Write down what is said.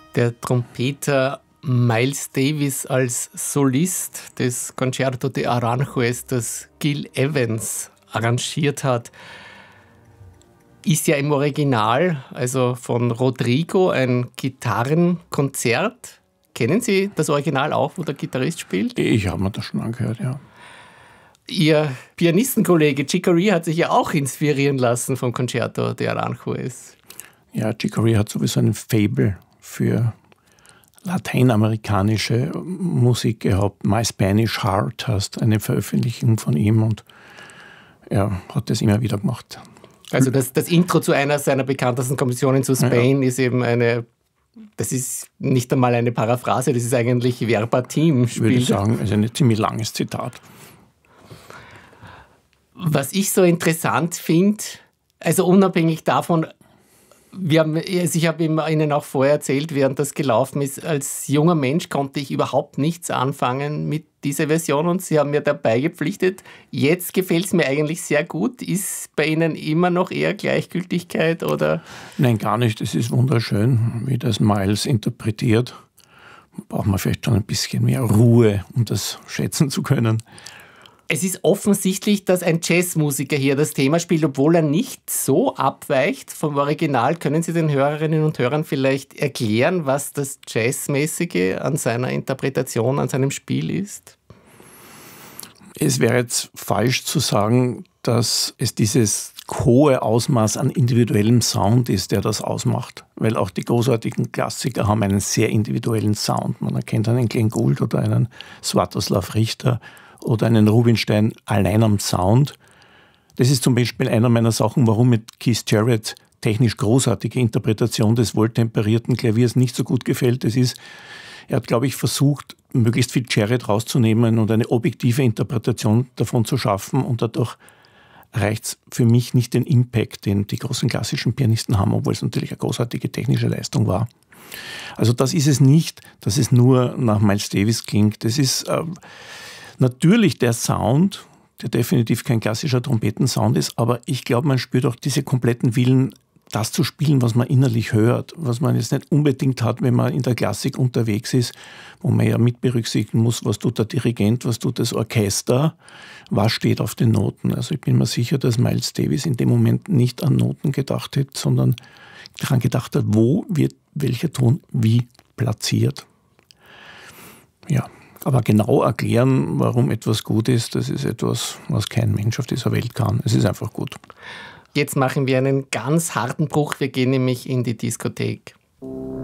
Der Trompeter Miles Davis als Solist des Concerto de Aranjuez, das Gil Evans arrangiert hat, ist ja im Original, also von Rodrigo, ein Gitarrenkonzert. Kennen Sie das Original auch, wo der Gitarrist spielt? Ich habe mir das schon angehört, ja. Ihr Pianistenkollege Chick Corea hat sich ja auch inspirieren lassen vom Concerto de Aranjuez. Ja, Chick Corea hat sowieso ein Faible für lateinamerikanische Musik gehabt. My Spanish Heart heißt eine Veröffentlichung von ihm und er hat das immer wieder gemacht. Also das Intro zu einer seiner bekanntesten Kompositionen zu Spain ist eben das ist nicht einmal eine Paraphrase, das ist eigentlich verbatim. Ich würde sagen, es ist ein ziemlich langes Zitat. Was ich so interessant finde, also unabhängig davon, ich habe Ihnen auch vorher erzählt, während das gelaufen ist, als junger Mensch konnte ich überhaupt nichts anfangen mit dieser Version und Sie haben mir dabei gepflichtet. Jetzt gefällt es mir eigentlich sehr gut. Ist bei Ihnen immer noch eher Gleichgültigkeit oder? Nein, gar nicht. Es ist wunderschön, wie das Miles interpretiert. Da braucht man vielleicht schon ein bisschen mehr Ruhe, um das schätzen zu können. Es ist offensichtlich, dass ein Jazzmusiker hier das Thema spielt, obwohl er nicht so abweicht vom Original. Können Sie den Hörerinnen und Hörern vielleicht erklären, was das Jazzmäßige an seiner Interpretation, an seinem Spiel ist? Es wäre jetzt falsch zu sagen, dass es dieses hohe Ausmaß an individuellem Sound ist, der das ausmacht. Weil auch die großartigen Klassiker haben einen sehr individuellen Sound. Man erkennt einen Glenn Gould oder einen Sviatoslav Richter oder einen Rubinstein allein am Sound. Das ist zum Beispiel einer meiner Sachen, warum mit Keith Jarrett technisch großartige Interpretation des wohltemperierten Klaviers nicht so gut gefällt. Er hat, glaube ich, versucht, möglichst viel Jarrett rauszunehmen und eine objektive Interpretation davon zu schaffen und dadurch erreicht es für mich nicht den Impact, den die großen klassischen Pianisten haben, obwohl es natürlich eine großartige technische Leistung war. Also das ist es nicht, dass es nur nach Miles Davis klingt. Das ist natürlich der Sound, der definitiv kein klassischer Trompetensound ist, aber ich glaube, man spürt auch diese kompletten Willen, das zu spielen, was man innerlich hört, was man jetzt nicht unbedingt hat, wenn man in der Klassik unterwegs ist, wo man ja mit berücksichtigen muss, was tut der Dirigent, was tut das Orchester, was steht auf den Noten. Also ich bin mir sicher, dass Miles Davis in dem Moment nicht an Noten gedacht hat, sondern daran gedacht hat, wo wird welcher Ton wie platziert. Ja. Aber genau erklären, warum etwas gut ist, das ist etwas, was kein Mensch auf dieser Welt kann. Es ist einfach gut. Jetzt machen wir einen ganz harten Bruch. Wir gehen nämlich in die Diskothek.